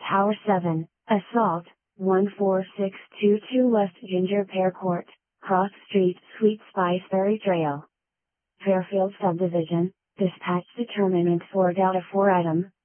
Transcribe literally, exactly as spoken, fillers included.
Tower seven, Assault, one four six two two West Ginger Pear Court, Cross Street, Sweet Spice Berry Trail. Fairfield Subdivision, dispatch determinant for Delta four item,